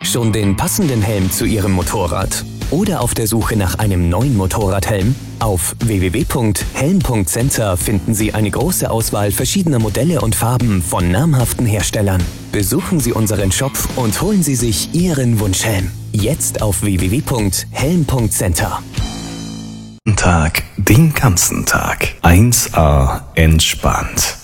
Schon den passenden Helm zu Ihrem Motorrad? Oder auf der Suche nach einem neuen Motorradhelm? Auf www.helm.center finden Sie eine große Auswahl verschiedener Modelle und Farben von namhaften Herstellern. Besuchen Sie unseren Shop und holen Sie sich Ihren Wunschhelm. Jetzt auf www.helm.center. Tag, den ganzen Tag. 1A entspannt.